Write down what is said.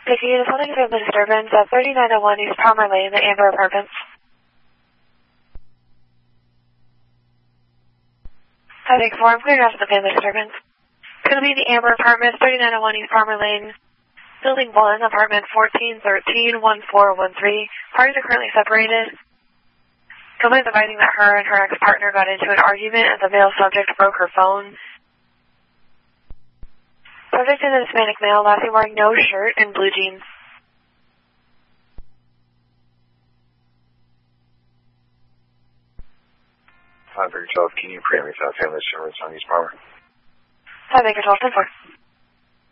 Vicky, there's something of a disturbance at 3901 East Palmer Lane, the Amber Apartments. Hi, thanks for I'm clearing out the family disturbance. It's going to be the Amber Apartments, 3901 East Palmer Lane, Building 1, Apartment 1413, 1413. Parties are currently separated. Complaints advising that her and her ex-partner got into an argument and the male subject broke her phone. Subject is a Hispanic male, last seen wearing no shirt and blue jeans. Hi, Baker 12. Can you pray me for that family disturbance on East Palmer? Hi, Baker 12. 10-4.